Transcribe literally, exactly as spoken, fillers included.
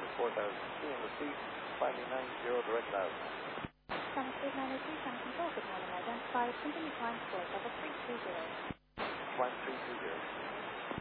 four thousand. Two on the seat, climbing nine zero, direct thousand. Sun Street nine oh three, Sun Control, good morning. Identified, continue climb score, level three two zero. Climb three two zero.